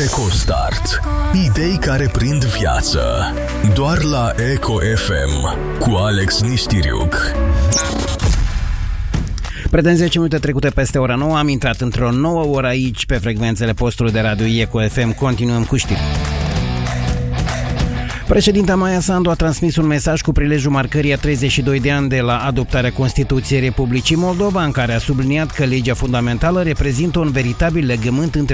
EcoStart. Idei care prind viață. Doar la Eco FM cu Alex Nistiriuc. Predem 10 minute trecute peste ora 9, am intrat într-o nouă oră aici pe frecvențele postului de radio Eco FM. Continuăm cu știri. Președinta Maia Sandu a transmis un mesaj cu prilejul marcării a 32 de ani de la adoptarea Constituției Republicii Moldova, în care a subliniat că legea fundamentală reprezintă un veritabil legământ între